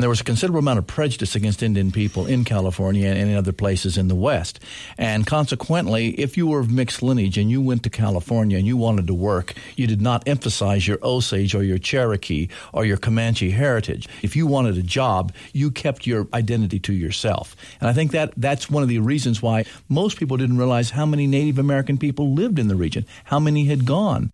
There was a considerable amount of prejudice against Indian people in California and in other places in the West. And consequently, if you were of mixed lineage and you went to California and you wanted to work, you did not emphasize your Osage or your Cherokee or your Comanche heritage. If you wanted a job, you kept your identity to yourself. And I think that's one of the reasons why most people didn't realize how many Native American people lived in the region, how many had gone.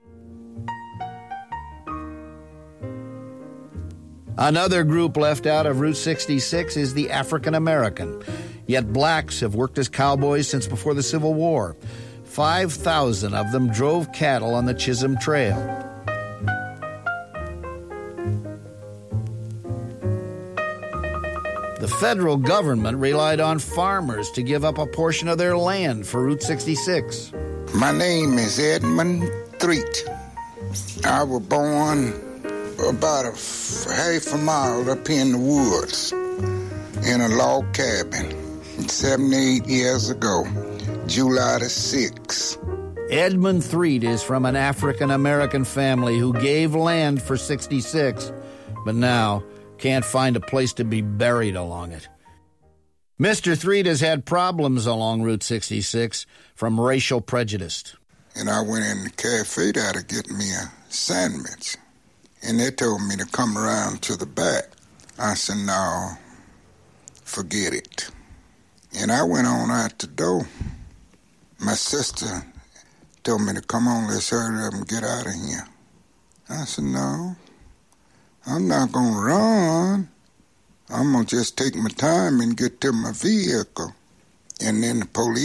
Another group left out of Route 66 is the African American. Yet blacks have worked as cowboys since before the Civil War. 5,000 of them drove cattle on the Chisholm Trail. The federal government relied on farmers to give up a portion of their land for Route 66. My name is Edmund Threet. I was born about a half a mile up in the woods in a log cabin 78 years ago, July the 6th. Edmund Threet is from an African-American family who gave land for 66, but now can't find a place to be buried along it. Mr. Threet has had problems along Route 66 from racial prejudice. And I went in the cafe there to get me a sandwich. And they told me to come around to the back. I said, no, forget it. And I went on out the door. My sister told me to come on, let's hurry up and get out of here. I said, no, I'm not going to run. I'm going to just take my time and get to my vehicle. And then the police